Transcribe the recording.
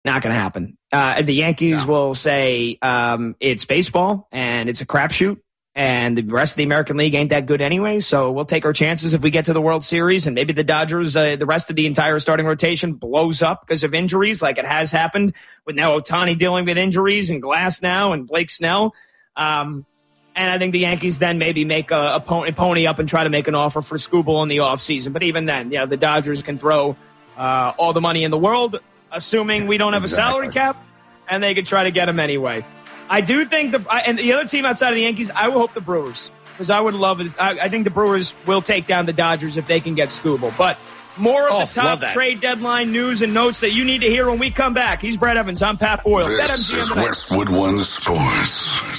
Not going to happen. The Yankees will say it's baseball and it's a crapshoot, and the rest of the American League ain't that good anyway, so we'll take our chances if we get to the World Series, and maybe the Dodgers, the rest of the entire starting rotation blows up because of injuries like it has happened with now Ohtani dealing with injuries and Glass now and Blake Snell. And I think the Yankees then maybe make a pony up and try to make an offer for Skubal in the offseason. But even then, the Dodgers can throw all the money in the world, assuming we don't have a salary cap, and they could try to get him anyway. I do think and the other team outside of the Yankees, I will hope the Brewers, because I would love it. I think the Brewers will take down the Dodgers if they can get Skubal. But more of the top trade deadline news and notes that you need to hear when we come back. He's Brad Evans. I'm Pat Boyle. This is Westwood One Sports.